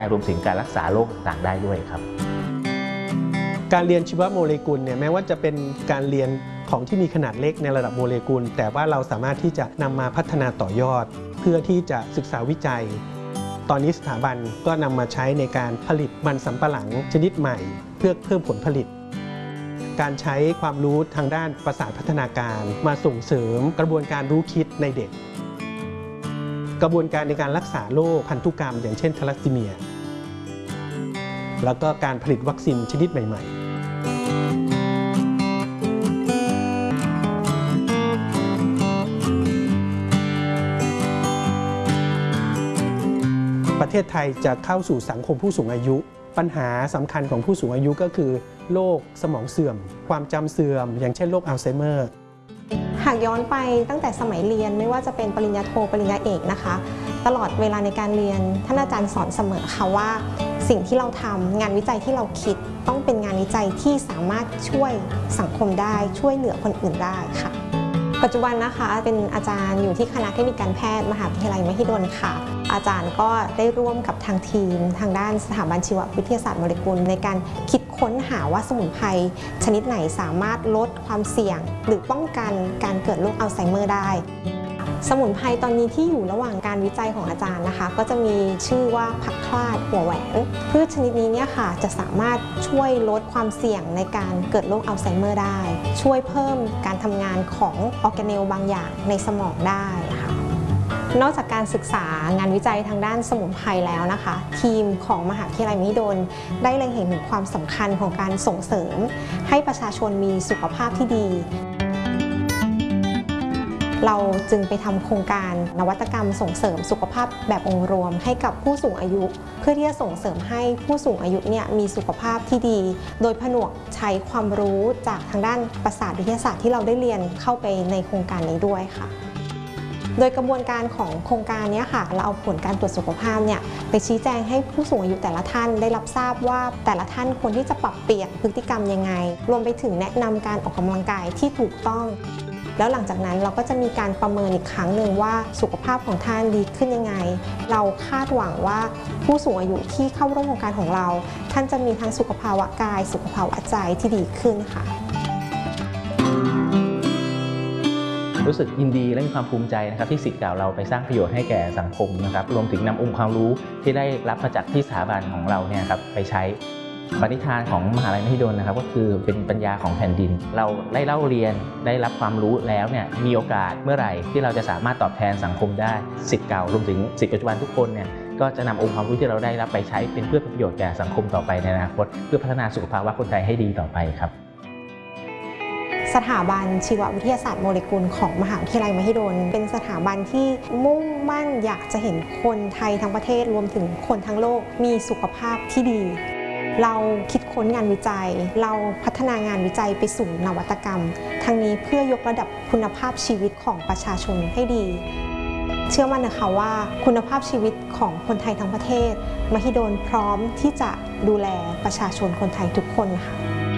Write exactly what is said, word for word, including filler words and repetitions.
รวมถึงการรักษาโรคต่างๆได้ด้วยครับการเรียนชีวโมเลกุลเนี่ยแม้ว่าจะเป็นการเรียนของที่มีขนาดเล็กในระดับโมเลกุลแต่ว่าเราสามารถที่จะนำมาพัฒนาต่อยอดเพื่อที่จะศึกษาวิจัยตอนนี้สถาบันก็นำมาใช้ในการผลิตมันสำปะหลังชนิดใหม่เพื่อเพิ่มผลผลิตการใช้ความรู้ทางด้านประสาทพัฒนาการมาส่งเสริมกระบวนการรู้คิดในเด็กกระบวนการในการรักษาโรคพันธุกรรมอย่างเช่นทาลัสซีเมียแล้วก็การผลิตวัคซีนชนิดใหม่ๆประเทศไทยจะเข้าสู่สังคมผู้สูงอายุปัญหาสำคัญของผู้สูงอายุก็คือโรคสมองเสื่อมความจำเสื่อมอย่างเช่นโรคอัลไซเมอร์หากย้อนไปตั้งแต่สมัยเรียนไม่ว่าจะเป็นปริญญาโทปริญญาเอกนะคะตลอดเวลาในการเรียนท่านอาจารย์สอนเสมอค่ะว่าสิ่งที่เราทำงานวิจัยที่เราคิดต้องเป็นงานวิจัยที่สามารถช่วยสังคมได้ช่วยเหลือคนอื่นได้ค่ะปัจจุบันนะคะเป็นอาจารย์อยู่ที่คณะเทคนิคการแพทย์มหาวิทยาลัยมหิดลค่ะอาจารย์ก็ได้ร่วมกับทางทีมทางด้านสถาบันชีววิทยาศาสตร์โมเลกุลในการคิดค้นหาว่าสมุนไพรชนิดไหนสามารถลดความเสี่ยงหรือป้องกันการเกิดโรคอัลไซเมอร์ได้สมุนไพรตอนนี้ที่อยู่ระหว่างการวิจัยของอาจารย์นะคะก็จะมีชื่อว่าผักคลาดหัวแหวนพืชชนิดนี้เนี่ยค่ะจะสามารถช่วยลดความเสี่ยงในการเกิดโรคอัลไซเมอร์ได้ช่วยเพิ่มการทำงานของออร์แกเนลบางอย่างในสมองได้ค่ะนอกจากการศึกษางานวิจัยทางด้านสมุนไพรแล้วนะคะทีมของมหาวิทยาลัยมหิดลได้เล็งเห็นถึงความสำคัญของการส่งเสริมให้ประชาชนมีสุขภาพที่ดีเราจึงไปทำโครงการนวัตกรรมส่งเสริมสุขภาพแบบองค์รวมให้กับผู้สูงอายุเพื่อที่จะส่งเสริมให้ผู้สูงอายุเนี่ยมีสุขภาพที่ดีโดยผนวกใช้ความรู้จากทางด้านประสาทวิทยาศาสตร์ที่เราได้เรียนเข้าไปในโครงการนี้ด้วยค่ะโดยกระบวนการของโครงการนี้ค่ะเราเอาผลการตรวจสุขภาพเนี่ยไปชี้แจงให้ผู้สูงอายุแต่ละท่านได้รับทราบว่าแต่ละท่านควรที่จะปรับเปลี่ยนพฤติกรรมยังไงรวมไปถึงแนะนำการออกกำลังกายที่ถูกต้องแล้วหลังจากนั้นเราก็จะมีการประเมินอีกครั้งหนึ่งว่าสุขภาพของท่านดีขึ้นยังไงเราคาดหวังว่าผู้สูงอายุที่เข้าร่วมโครงการของเราท่านจะมีทั้งสุขภาวะกายสุขภาวะใจที่ดีขึ้นค่ะรู้สึกยินดีและมีความภูมิใจนะครับที่ศิษย์เก่าเราไปสร้างประโยชน์ให้แก่สังคมนะครับรวมถึงนำองค์ความรู้ที่ได้รับมาจากที่สถาบันของเราเนี่ยครับไปใช้ปณิธานของมหาวิทยาลัยมหิดลนะครับก็คือเป็นปัญญาของแผ่นดินเราได้เล่าเรียนได้รับความรู้แล้วเนี่ยมีโอกาสเมื่อไหร่ที่เราจะสามารถตอบแทนสังคมได้ศิษย์เก่ารวมถึงศิษย์ปัจจุบันทุกคนเนี่ยก็จะนำองค์ความรู้ที่เราได้รับไปใช้เป็นเพื่อประโยชน์แก่สังคมต่อไปในอนาคตเพื่อพัฒนาสุขภาวะคนไทยให้ดีต่อไปครับสถาบันชีววิทยาศาสตร์โมเลกุลของมหาวิทยาลัยมหิดลเป็นสถาบันที่มุ่งมั่นอยากจะเห็นคนไทยทั้งประเทศรวมถึงคนทั้งโลกมีสุขภาพที่ดีเราคิดค้นงานวิจัยเราพัฒนางานวิจัยไปสู่นวัตกรรมทั้งนี้เพื่อยกระดับคุณภาพชีวิตของประชาชนให้ดีเชื่อมั่นนะคะว่าคุณภาพชีวิตของคนไทยทั้งประเทศมหิดลพร้อมที่จะดูแลประชาชนคนไทยทุกคนค่ะ